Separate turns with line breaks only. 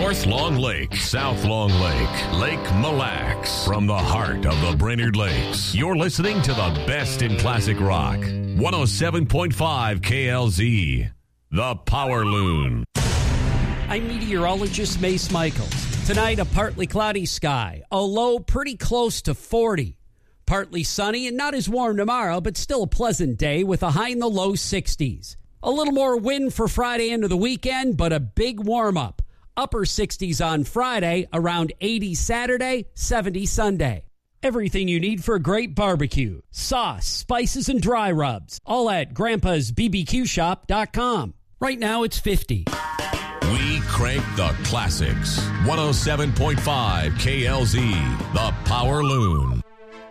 North Long Lake, South Long Lake, Lake Mille Lacs. From the heart of the Brainerd Lakes, you're listening to the best in classic rock. 107.5 KLZ, The Power Loon.
I'm meteorologist Mace Michaels. Tonight, a partly cloudy sky, a low pretty close to 40. Partly sunny and not as warm tomorrow, but still a pleasant day with a high in the low 60s. A little more wind for Friday into the weekend, but a big warm-up. Upper 60s on Friday, around 80 Saturday, 70 Sunday. Everything you need for a great barbecue. Sauce, spices, and dry rubs. All at Grandpa'sBBQShop.com. Right now, it's 50.
We crank the classics. 107.5 KLZ, The Power Loon.